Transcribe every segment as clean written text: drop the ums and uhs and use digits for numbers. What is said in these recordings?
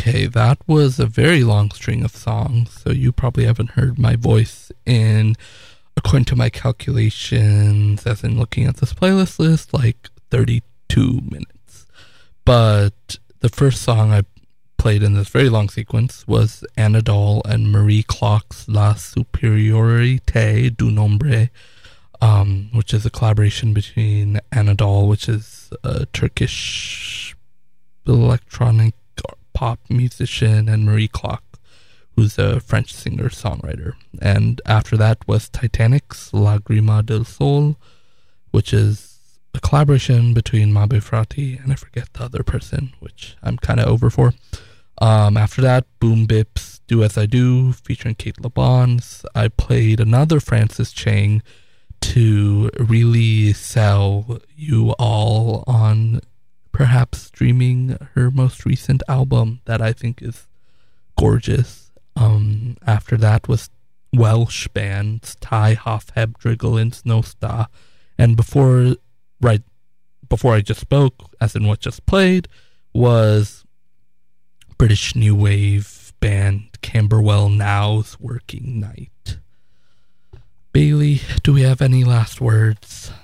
Okay, that was a very long string of songs, so you probably haven't heard my voice in, according to my calculations, as in looking at this playlist list, like 32 minutes. But the first song I played in this very long sequence was Anadol and Marie Klock's La Superiorité du Nombre, which is a collaboration between Anadol, which is a Turkish electronic pop musician, and Marie Klock, who's a French singer-songwriter. And after that was Titanic's Lagrima del Sol, which is a collaboration between Mabe Frati and I forget the other person, which I'm kind of over for. After that, Boom Bip's Do As I Do, featuring Kate LeBons. I played another Francis Chang to really sell you all on perhaps streaming her most recent album that I think is gorgeous. After that was Welsh bands Ty Hofhebdrigel and Snowsta. And before I just spoke, as in what just played, was British new wave band Camberwell Now's Working Night. Bailey, do we have any last words?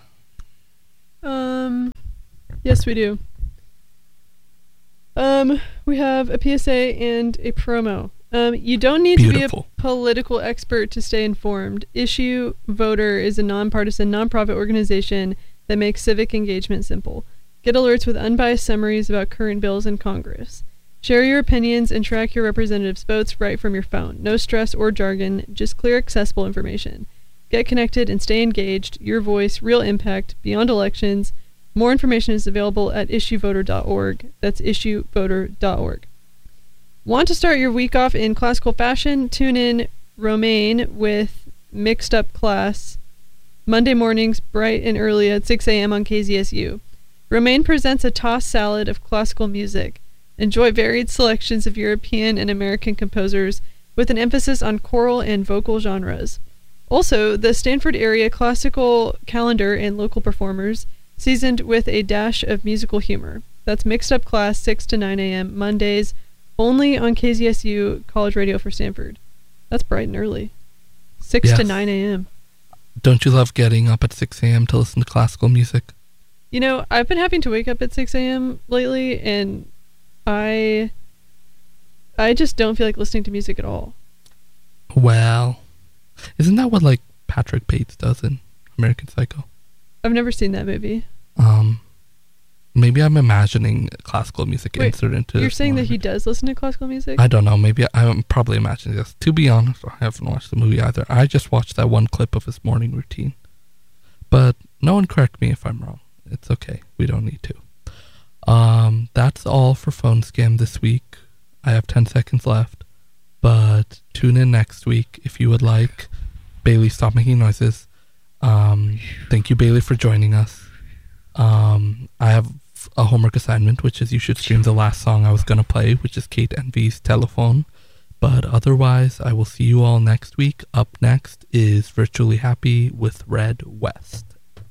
Yes, we do. We have a PSA and a promo. You don't need to be a political expert to stay informed. Issue Voter is a nonpartisan, nonprofit organization that makes civic engagement simple. Get alerts with unbiased summaries about current bills in Congress. Share your opinions and track your representatives' votes right from your phone. No stress or jargon, just clear, accessible information. Get connected and stay engaged. Your voice, real impact, beyond elections. More information is available at issuevoter.org. That's issuevoter.org. Want to start your week off in classical fashion? Tune in Romaine with Mixed Up Class, Monday mornings bright and early at 6 a.m. on KZSU. Romaine presents a tossed salad of classical music. Enjoy varied selections of European and American composers with an emphasis on choral and vocal genres. Also, the Stanford area classical calendar and local performers, seasoned with a dash of musical humor. That's Mixed Up Class, 6 to 9 a.m. Mondays, only on KZSU College Radio for Stanford. That's bright and early. 6 to 9 a.m. Don't you love getting up at 6 a.m. to listen to classical music? You know, I've been having to wake up at 6 a.m. lately, and I just don't feel like listening to music at all. Well, isn't that what, like, Patrick Bates does in American Psycho? I've never seen that movie. Maybe I'm imagining classical music inserted into... You're saying that he does listen to classical music? I don't know. Maybe I'm probably imagining this. To be honest, I haven't watched the movie either. I just watched that one clip of his morning routine. But no one correct me if I'm wrong. It's okay. We don't need to. That's all for Phone Scam this week. I have 10 seconds left. But tune in next week if you would like. Bailey, stop making noises. Thank you, Bailey, for joining us. I have a homework assignment, which is you should stream the last song I was going to play, which is Kate Envy's Telephone. But otherwise, I will see you all next week. Up next is Virtually Happy with Red West.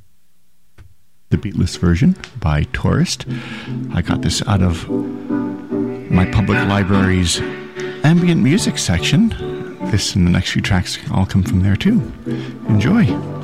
The Beatless version by Tourist. I got this out of my public library's ambient music section. This and the next few tracks all come from there too. Enjoy.